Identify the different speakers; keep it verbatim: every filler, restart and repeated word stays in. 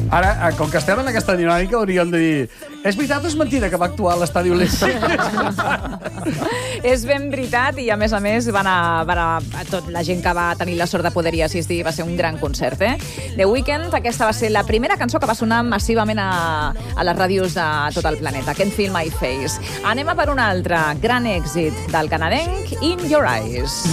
Speaker 1: Ara, com que estem en aquesta dinàmica, hauríem de dir és veritat o és mentida que va actuar a l'Estadi Olímpic?
Speaker 2: És ben veritat i, a més a més, van a, van a, a tot la gent que va tenir la sort de poder-hi assistir. Va ser un gran concert, eh? The Weeknd, aquesta va ser la primera cançó que va sonar massivament a, a les ràdios de tot el planeta. Can't Feel My Face. Anem a per un altre gran èxit del canadenc, In Your Eyes.